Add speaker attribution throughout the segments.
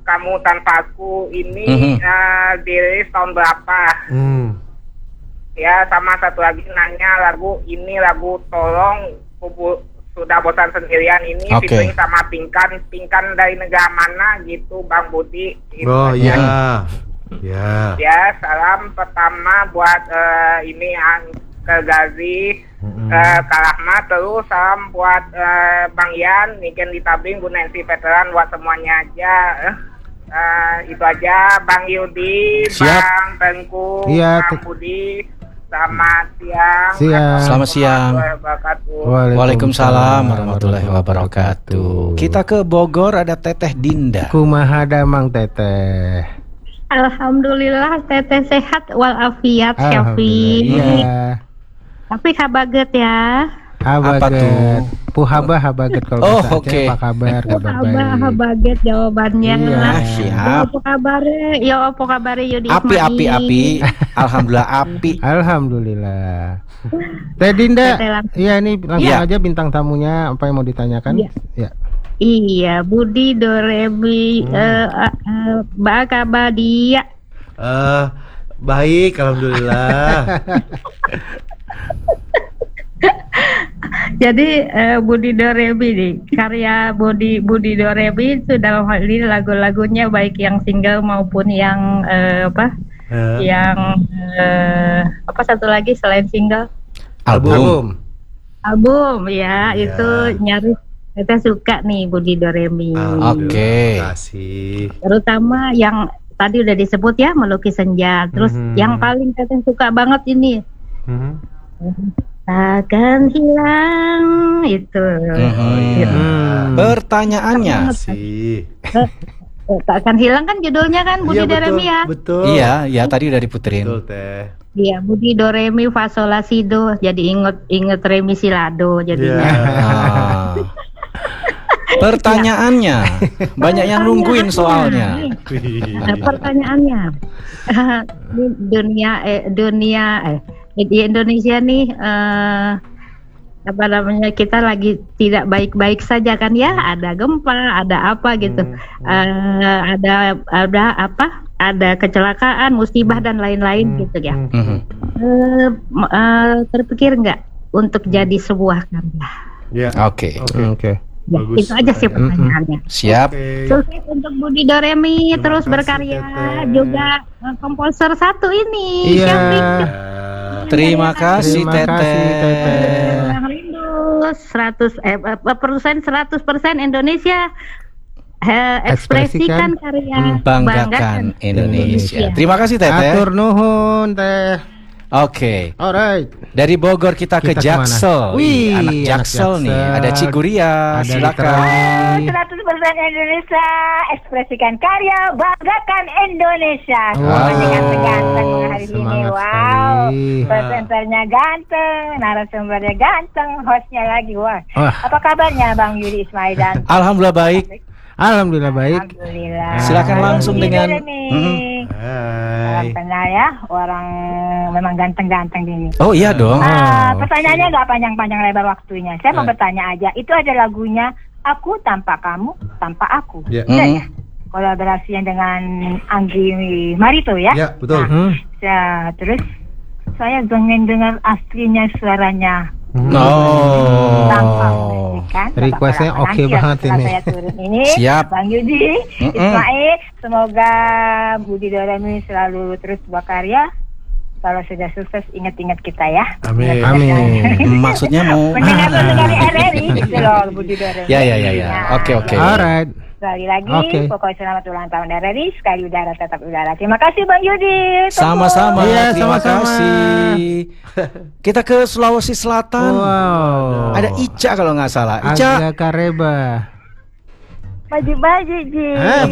Speaker 1: Kamu Tanpa Aku ini dirilis tahun berapa? Ya, sama satu lagi nanya lagu Tolong Sudah Bosan Sendirian ini featuring sama Pinkan dari negara mana gitu Bang Budi.
Speaker 2: Oh iya.
Speaker 1: Ya, salam pertama buat ini ke Gazi, Kak Rahmat, terus salam buat Bang Yan, Niken di Tabing, Bu Nancy Veteran, buat semuanya aja. Itu aja, Bang Yudi, Bang Tengku, Bang Budi. Selamat siang.
Speaker 3: Selamat siang. Waalaikumsalam warahmatullahi wabarakatuh. Kita ke Bogor, ada Teteh Dinda.
Speaker 4: Kumaha damang Teteh?
Speaker 5: Alhamdulillah Teteh sehat walafiat Syafi.
Speaker 4: Iya.
Speaker 5: Tapi habaget ya.
Speaker 3: Apa tuh?
Speaker 4: Habaget kalau bahasa Aceh, apa kabar? Kabar baik.
Speaker 5: Habaget jawabannya.
Speaker 4: Iya,
Speaker 3: siap.
Speaker 5: Apa kabarnya? Ya apa kabarnya Yudi?
Speaker 3: Api. Alhamdulillah api.
Speaker 4: Alhamdulillah. Teh Dinda. Iya, ini langsung aja bintang tamunya, apa yang mau ditanyakan? Iya.
Speaker 5: Iya, Budi Doremi Bakabadia.
Speaker 2: Baik, alhamdulillah.
Speaker 5: Jadi Budi Doremi nih, karya Budi Doremi itu dalam hal ini lagu-lagunya baik yang single maupun yang apa satu lagi selain single?
Speaker 3: Album
Speaker 5: ya, itu nyaris kita suka nih Budi Doremi.
Speaker 3: Oke.
Speaker 2: Terima kasih.
Speaker 5: Terutama yang tadi udah disebut ya, Melukis Senja. Terus yang paling kita suka banget ini. Takkan hilang itu.
Speaker 3: Pertanyaannya.
Speaker 5: Takkan hilang kan judulnya kan Budi Doremi ya.
Speaker 2: Betul.
Speaker 3: Iya, tadi udah diputerin.
Speaker 2: Betul Teh.
Speaker 5: Iya, Budi Doremi fa sol la si do. Jadi inget Remi Silado jadinya.
Speaker 3: Pertanyaannya, banyak yang nungguin soalnya.
Speaker 5: Pertanyaannya, di Indonesia nih, apa namanya, kita lagi tidak baik-baik saja kan ya, ada gempa, ada apa gitu, ada kecelakaan, musibah dan lain-lain gitu ya. Terpikir nggak untuk jadi sebuah karya?
Speaker 2: Ya.
Speaker 3: Oke.
Speaker 5: Ya, itu aja sih pertanyaannya.
Speaker 3: Siap.
Speaker 5: Sukses untuk Budi Doremi, terus berkarya juga komposer satu ini.
Speaker 4: Iya.
Speaker 3: Terima kasih Teteh.
Speaker 5: Rindu 100% Indonesia. Ekspresikan karya,
Speaker 3: banggakan Indonesia. Terima kasih Teteh.
Speaker 4: Atur nuhun Teh.
Speaker 3: Oke.
Speaker 4: Alright.
Speaker 3: Dari Bogor kita ke Jaksel.
Speaker 4: Wih,
Speaker 3: anak Jaksel nih. Ada Ciguria. Silakan.
Speaker 6: 100% Indonesia, ekspresikan karya, banggakan Indonesia. Semuanya ganteng-ganteng hari ini. Wow. Presenternya ganteng, narasumbernya ganteng, hostnya lagi. Wah. Apa kabarnya Bang Yudi Ismail dan?
Speaker 3: Alhamdulillah baik.
Speaker 4: Alhamdulillah baik.
Speaker 6: Alhamdulillah.
Speaker 3: Silakan langsung dengan.
Speaker 6: Salam kenal ya, orang memang ganteng-ganteng ini.
Speaker 3: Oh iya dong.
Speaker 6: Pertanyaannya nggak panjang-panjang lebar waktunya. Saya mau bertanya aja. Itu ada lagunya Aku Tanpa Kamu Tanpa Aku. Ya. Kolaborasinya dengan Anggi Marito ya.
Speaker 2: Ya betul.
Speaker 6: Terus saya pengen dengar aslinya suaranya.
Speaker 4: Requestnya oke banget
Speaker 6: ini.
Speaker 3: Siap.
Speaker 6: Bang Yudi Ismail, semoga Budi Doremi selalu terus berkarya. Kalau sudah sukses, ingat-ingat kita ya.
Speaker 2: Amin.
Speaker 3: Maksudnya mau
Speaker 6: mendengar dari RRI gitu loh, Budi Doremi.
Speaker 3: Ya. Oke.
Speaker 4: Alright.
Speaker 6: Sekali lagi, pokoknya selamat ulang tahun RRI. Sekali udara tetap udara. Terima kasih Bang Yudi.
Speaker 3: Sama-sama. Terima
Speaker 4: sama-sama.
Speaker 3: kasih. Kita ke Sulawesi Selatan.
Speaker 4: Wow.
Speaker 3: Ada Ica kalau nggak salah. Ica.
Speaker 4: Aga Kareba.
Speaker 6: Baju-baju Ji.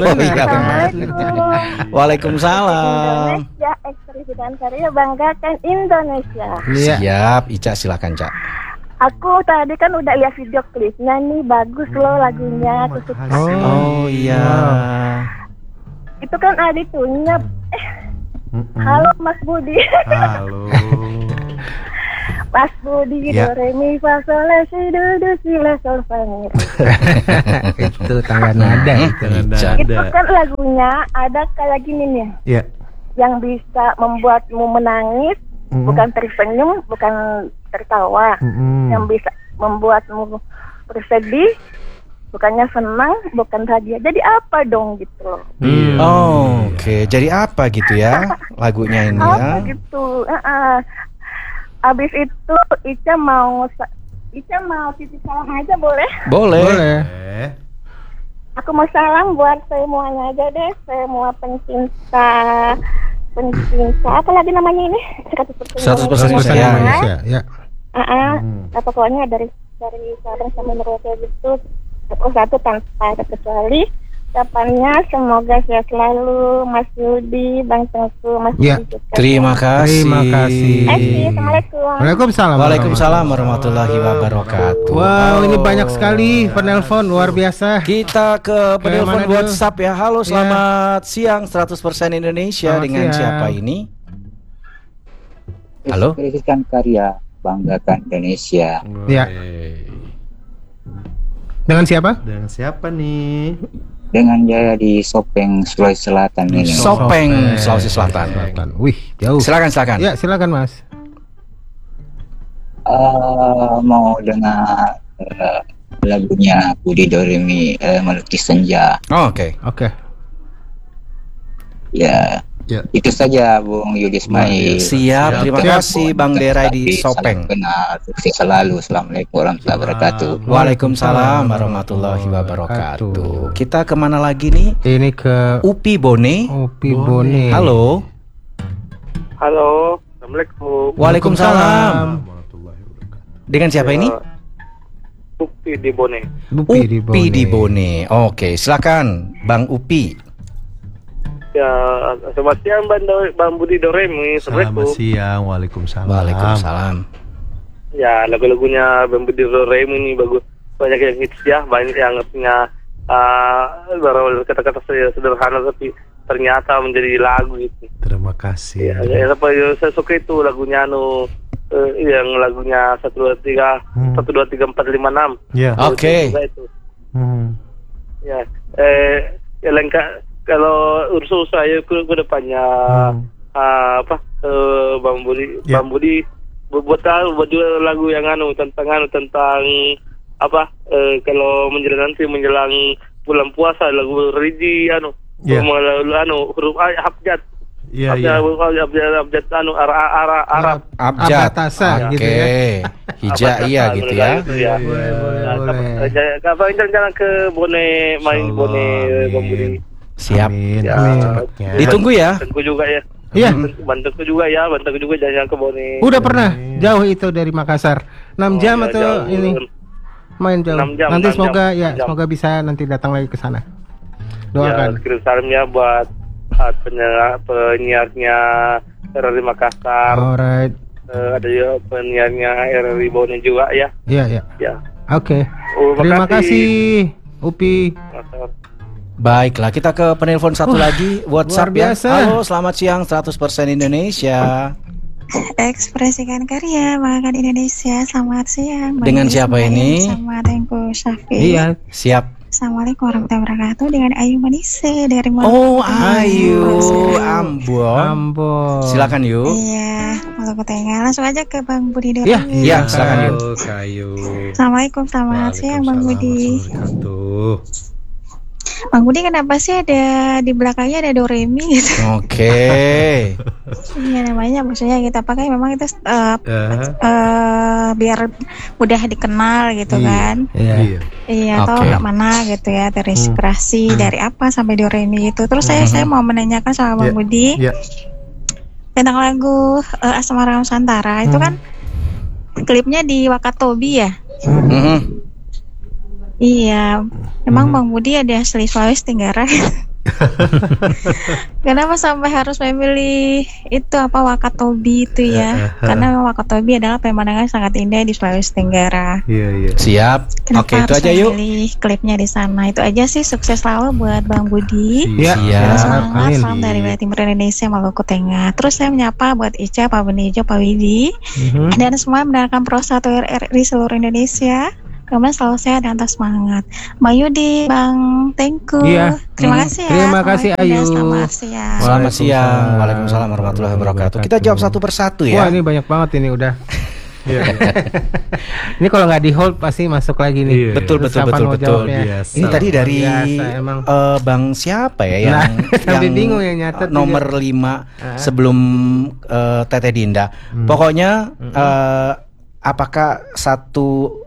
Speaker 3: Waalaikumsalam.
Speaker 6: Indonesia, ekspresikan karya, banggakan Indonesia.
Speaker 3: Siap, Ica silakan Cak.
Speaker 6: Aku tadi kan udah lihat video klipnya nih, bagus loh lagunya, aku suka.
Speaker 3: Oh iya.
Speaker 6: Itu kan ada itunya. Halo Mas Budi.
Speaker 2: Halo.
Speaker 6: Mas Budi
Speaker 2: Ya.
Speaker 6: do re mi fa sol la si do la sol fa mi.
Speaker 4: Itu tangga nada itu.
Speaker 6: Itu kan lagunya ada kayak gini nih,
Speaker 2: Ya.
Speaker 6: yang bisa membuatmu menangis, bukan tersenyum, bukan tertawa, yang bisa membuatmu bersedih, bukannya senang, bukan bahagia. Jadi apa dong gitu loh?
Speaker 3: Oh, oke. Jadi apa gitu ya lagunya ini ya?
Speaker 6: Apa gitu? Abis itu Ica mau titip salam aja boleh?
Speaker 3: Boleh.
Speaker 6: Aku mau salam buat semuanya aja deh, semua pencinta apa lagi namanya ini?
Speaker 3: 100%
Speaker 4: Indonesia. Ya.
Speaker 6: Pokoknya dari Sabang sampai Merauke gitu, satu tanpa terkecuali. Ucapannya semoga sehat selalu Mas Yudi, Bang Tengku, Mas
Speaker 4: Ya.
Speaker 6: Yudi juga.
Speaker 3: Terima kasih.
Speaker 6: Assalamualaikum.
Speaker 4: Waalaikumsalam.
Speaker 3: Waalaikumsalam warahmatullahi wabarakatuh.
Speaker 4: Wow, ini banyak sekali penelpon, luar biasa.
Speaker 3: Kita ke penelpon
Speaker 4: mana dulu?
Speaker 3: WhatsApp ya. Halo, selamat siang 100% Indonesia.
Speaker 4: Selamat
Speaker 3: Dengan
Speaker 4: siang.
Speaker 3: siapa ini? Halo?
Speaker 7: Ekspresikan karya, banggakan Indonesia.
Speaker 4: Ya. Dengan siapa?
Speaker 2: Dengan siapa nih?
Speaker 7: Dengan Jaya di Sopeng, Sulawesi Selatan ini.
Speaker 3: Sopeng, Sulawesi Selatan.
Speaker 4: Wih, jauh.
Speaker 3: Silakan.
Speaker 4: Ya, silakan Mas.
Speaker 7: Mau dengar lagunya Budi Doremi, Melukis Senja.
Speaker 3: Oh, oke.
Speaker 4: Oke.
Speaker 7: Ya, itu saja Bung Yudi Ismail.
Speaker 3: Siap, terima kasih Bang Derai di Sopeng.
Speaker 7: Kenal, sukses selalu. Assalamualaikum warahmatullahi wabarakatuh.
Speaker 3: Waalaikumsalam warahmatullahi wabarakatuh. Kita kemana lagi nih?
Speaker 4: Ini ke
Speaker 3: Upi Bone.
Speaker 4: Upi Bone.
Speaker 3: Halo.
Speaker 8: Halo, Assalamualaikum.
Speaker 3: Waalaikumsalam. Dengan siapa ini?
Speaker 8: Upi di Bone.
Speaker 3: Upi di Bone. Oke, silakan Bang Upi.
Speaker 8: Ya, selamat siang Bang Budi Doremi.
Speaker 2: Selamat siang. Waalaikumsalam.
Speaker 3: Waalaikumsalam.
Speaker 8: Ya, lagu-lagunya Bang Budi Doremi ini bagus. Banyak yang hits ya, banyak yang punya baru kata-kata sederhana tapi ternyata menjadi lagu itu.
Speaker 2: Terima kasih.
Speaker 8: Ya, apa saya suka itu lagunya yang lagunya 1 2 3 4 5 6.
Speaker 2: Ya.
Speaker 3: Oke.
Speaker 8: Ya, ya lengkap. Kalau ursus saya ke depannya Bang Budi,
Speaker 2: Ya.
Speaker 8: Bang Budi buat juga lagu yang tentang kalau menjelang bulan puasa lagu religi
Speaker 2: Ya.
Speaker 8: huruf abjad.
Speaker 2: Iya.
Speaker 8: Abjad Arab.
Speaker 3: Abjad.
Speaker 4: Abjatasa gitu
Speaker 3: Oke.
Speaker 4: ya.
Speaker 3: Hijaiyah gitu ya.
Speaker 4: Boleh.
Speaker 8: Kapan jalan ke Bone, main Bone Bang Budi.
Speaker 3: Siap.
Speaker 2: Amin.
Speaker 8: Ya.
Speaker 2: Cepatnya.
Speaker 3: Ditunggu ya.
Speaker 8: Bantuku juga ya.
Speaker 4: Iya.
Speaker 8: Bantuku juga jangan ke Bone.
Speaker 4: Udah pernah jauh itu dari Makassar. 6 jam
Speaker 8: ya,
Speaker 4: atau
Speaker 8: jauh.
Speaker 4: ini? Main jauh.
Speaker 8: 6 jam,
Speaker 4: Nanti
Speaker 8: 6
Speaker 4: semoga
Speaker 8: jam,
Speaker 4: ya
Speaker 8: 6 jam.
Speaker 4: semoga bisa nanti datang lagi ke sana.
Speaker 8: Ya,
Speaker 4: Doakan.
Speaker 8: kirim salamnya buat penyiarnya RRI Makassar.
Speaker 4: Alright.
Speaker 8: Ada juga penyiarnya RRI Bone juga ya.
Speaker 4: Iya, iya.
Speaker 8: Ya.
Speaker 4: Oke.
Speaker 8: Oh,
Speaker 4: Terima
Speaker 8: makasih.
Speaker 4: kasih Upi.
Speaker 3: Baiklah, kita ke penelpon satu lagi WhatsApp
Speaker 4: luar
Speaker 3: ya.
Speaker 4: biasa.
Speaker 3: Halo, selamat siang 100% Indonesia.
Speaker 9: Ekspresikan karya banggakan Indonesia. Selamat siang.
Speaker 3: Dengan siapa ini?
Speaker 9: Sama Tengku Syafi.
Speaker 4: Iya.
Speaker 3: Siap.
Speaker 9: Assalamualaikum warahmatullahi wabarakatuh. Dengan Ayu Manise dari
Speaker 3: Oh, Ayu Ambon.
Speaker 4: Ambon.
Speaker 3: Silakan yuk.
Speaker 9: Iya, Maluku Tengah. Langsung aja ke Bang Budi Doremi.
Speaker 3: Iya, silakan yuk.
Speaker 2: Kayu.
Speaker 9: Assalamualaikum, selamat siang Bang Budi.
Speaker 2: Wabarakatuh.
Speaker 9: Bang Budi kenapa sih ada di belakangnya ada Doremi gitu?
Speaker 3: Oke.
Speaker 9: Iya namanya maksudnya kita pakai memang itu biar mudah dikenal gitu kan.
Speaker 4: Iya.
Speaker 9: Iya, atau
Speaker 3: Oke.
Speaker 9: nggak mana gitu ya, terinspirasi dari apa sampai Doremi itu. Terus saya mau menanyakan sama Bang Budi
Speaker 2: Ya.
Speaker 9: tentang lagu Asmara Nusantara itu kan klipnya di Wakatobi ya.
Speaker 3: Mhm.
Speaker 9: Iya, emang Bang Budi ada asli Sulawesi Tenggara. Kenapa sampai harus memilih itu Wakatobi itu ya? Karena Wakatobi adalah pemandangan sangat indah di Sulawesi Tenggara.
Speaker 2: Iya.
Speaker 3: Siap.
Speaker 9: Kenapa
Speaker 3: Oke, itu
Speaker 9: harus
Speaker 3: aja yuk.
Speaker 9: memilih klipnya di sana? Itu aja sih, sukses selalu buat Bang Budi.
Speaker 3: Siap.
Speaker 9: Semangat, salam dari wilayah Timur Indonesia, Maluku Tengah. Terus saya menyapa buat Ica, Pak Benijo, Pak Widi, dan semua yang mendengarkan Pro 1 RRI seluruh Indonesia. Kemudian selalu sehat dan tetap semangat. Mbak Yudi, Bang Tengku, terima kasih ya.
Speaker 4: Terima kasih Ayu.
Speaker 9: Selamat siang.
Speaker 3: Selamat siang. Waalaikumsalam warahmatullahi wabarakatuh. Kita jawab satu persatu ya.
Speaker 4: Wah, ini banyak banget ini udah. Ini kalau nggak di hold pasti masuk lagi nih.
Speaker 3: Betul. Ini tadi dari Bang siapa ya yang
Speaker 4: bingung yang nyatet
Speaker 3: nomor 5 sebelum Teteh Dinda. Pokoknya apakah satu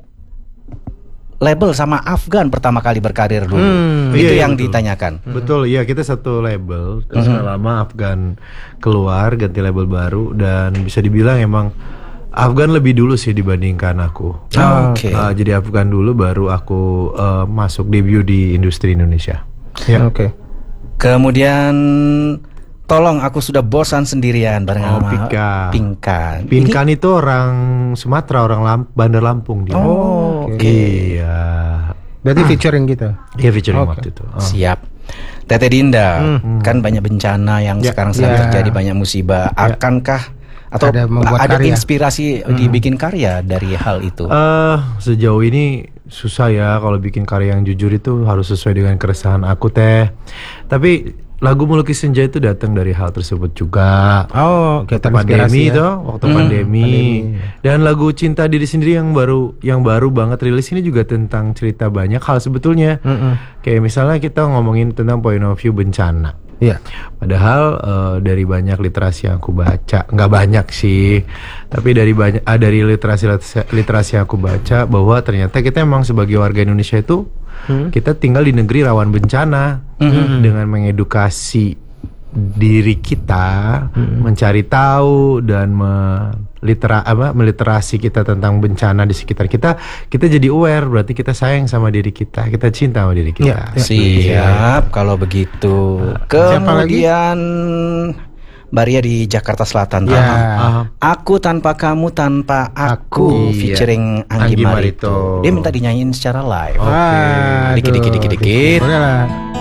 Speaker 3: label sama Afgan pertama kali berkarir dulu? Itu yang ditanyakan.
Speaker 2: Betul, iya kita satu label. Terus lama Afgan keluar ganti label baru dan bisa dibilang emang Afgan lebih dulu sih dibandingkan aku.
Speaker 3: Oke.
Speaker 2: Jadi Afgan dulu baru aku masuk debut di industri Indonesia.
Speaker 4: Ya, oke.
Speaker 3: Kemudian tolong aku sudah bosan sendirian bareng sama Pinkan.
Speaker 2: Pinkan itu orang Sumatera, orang Bandar Lampung dia. Iya.
Speaker 4: Berarti featuring gitu.
Speaker 2: Iya, featuring waktu itu.
Speaker 3: Siap. Teteh Dinda, kan banyak bencana yang sekarang sedang terjadi, banyak musibah. Akankah atau ada inspirasi dibikin karya dari hal itu?
Speaker 2: Sejauh ini susah ya kalau bikin karya yang jujur itu harus sesuai dengan keresahan aku teh. Tapi lagu Melukis Senja itu datang dari hal tersebut juga. Kita pandemi itu, waktu pandemi. Dan lagu Cinta Diri Sendiri yang baru banget rilis ini juga tentang cerita banyak hal sebetulnya. Kayak misalnya kita ngomongin tentang point of view bencana.
Speaker 4: Iya.
Speaker 2: Padahal dari banyak literasi yang aku baca, nggak banyak sih, tapi dari literasi yang aku baca bahwa ternyata kita emang sebagai warga Indonesia itu kita tinggal di negeri rawan bencana. Dengan mengedukasi diri kita, mencari tahu dan meliterasi kita tentang bencana di sekitar kita jadi aware, berarti kita sayang sama diri kita cinta sama diri kita.
Speaker 3: Siap, kalau begitu. Kemudian Maria di Jakarta Selatan. Aku tanpa kamu tanpa aku, featuring Anggi Marito. Dia minta dinyanyiin secara live.
Speaker 4: Dikit.
Speaker 3: Boleh lah.